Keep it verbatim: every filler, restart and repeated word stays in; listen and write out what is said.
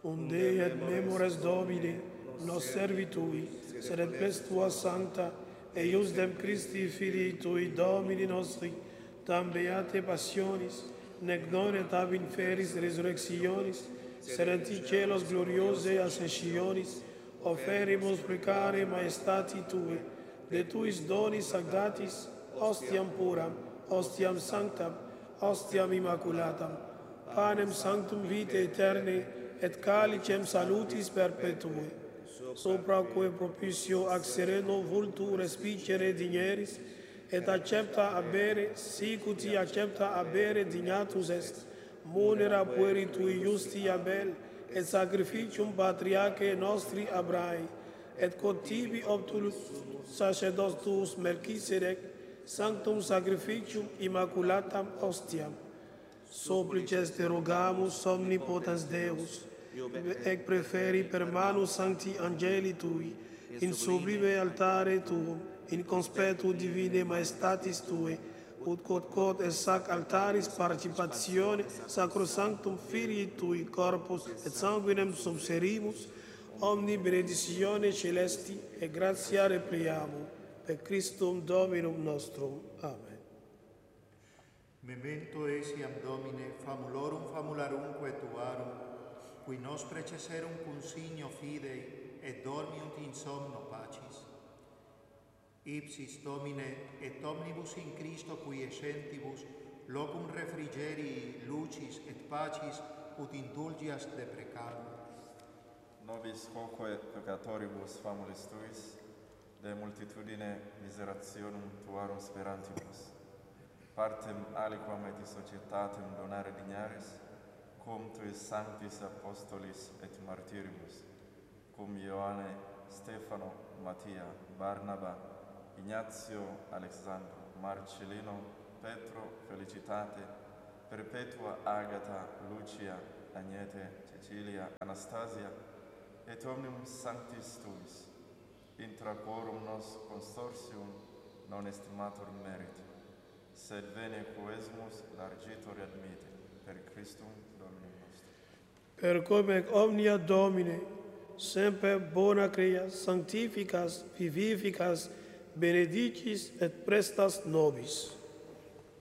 unde et memores Domini, nos servitui, sed et ples tua sancta, eius dem Christi Filii tui, Domini nostri, tam beate passionis, nec non et ab inferis resurrectionis, sed in ti celos gloriose ascensionis, oferimus precare maestati tue, de tuis donis sanctatis, ostiam puram, ostiam sanctam, ostiam immaculatam, panem sanctum vitae aeterne, et calicem salutis perpetue, sopraque propicio ac sereno vultu respicere digneris, et accepta abere, sic uti accepta abere dignatus est, munera pueri tui justi Abel, et sacrificium patriarche nostri Abrae, et quod tibi obtulus sacerdotus Melchisedec, sanctum sacrificium immaculatam ostiam. Supplices te rogamus, omnipotens Deus, ec preferi per manus sancti angeli tui, in sublime altare tuum, in conspetu divine maestatis tue, ut quod quod es sac altaris participatione sacrosanctum Filii tui corpus et sanguinem subserimus, omni benedictione celesti et gratia repliamur, per Christum Dominum nostrum. Amen. Memento esiam Domine, famulorum famularumque tuarum, qui nos preceserum cum signo fidei, et dormiunt in somno pacis. Ipsis Domine, et omnibus in Christo qui essentibus, locum refrigerii lucis et pacis, ut indulgias deprecarum. Nobis quoque purgatoribus famulis tuis, de multitudine miserationum tuarum sperantibus, partem aliquam et societatem donare dignaris, cum tuis sanctis apostolis et martyribus, cum Ioanne, Stefano, Mattia, Barnaba, Ignazio, Alexandro, Marcellino, Petro, Felicitate, Perpetua, Agata, Lucia, Agnete, Cecilia, Anastasia, et omnium sanctis tuis, intra quorum nos consortium non estimator merit, sed vene quoesmus largitor admite, per Christum Dominum nostrum. Per come omnia Domine, semper bona creas, sanctificas, vivificas, benedicis et prestas nobis.